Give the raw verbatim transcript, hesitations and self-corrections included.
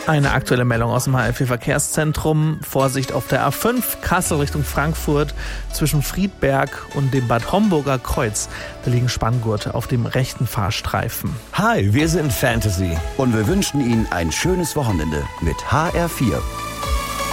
Eine aktuelle Meldung aus dem H L vier-Verkehrszentrum. Vorsicht auf der A fünf, Kassel Richtung Frankfurt, zwischen Friedberg und dem Bad Homburger Kreuz. Da liegen Spanngurte auf dem rechten Fahrstreifen. Hi, wir sind Fantasy. Und wir wünschen Ihnen ein schönes Wochenende mit H R vier.